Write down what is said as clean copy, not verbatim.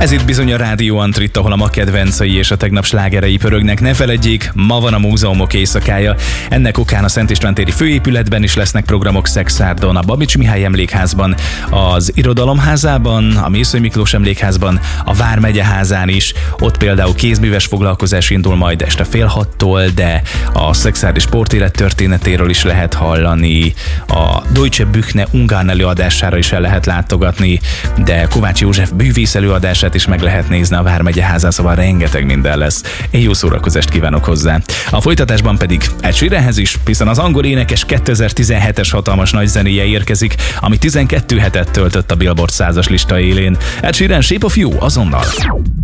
Ez itt bizony a Rádió Antrit, ahol a ma kedvencei és a tegnap slágerei pörögnek. Ne feledjék, ma van a múzeumok éjszakája. Ennek okán a Szent István téri főépületben is lesznek programok Szexárdon, a Babits Mihály emlékházban, az Irodalomházában, a Mészöly Miklós emlékházban, a Vármegyeházán is. Ott például kézműves foglalkozás indul majd este 5:30, de a szexárdi sportélet történetéről is lehet hallani. A Deutsche Büchne Ungarn előadására is el lehet látogatni, de Kovács József bűvész előadását is meg lehet nézni a Vármegyeházán, szóval rengeteg minden lesz. Én jó szórakozást kívánok hozzá. A folytatásban pedig Ed Sheeranhez is, hiszen az angol énekes 2017-es hatalmas nagy zenéje érkezik, ami 12 hetet töltött a Billboard 100-as lista élén. Ed Sheeran, Shape of You azonnal.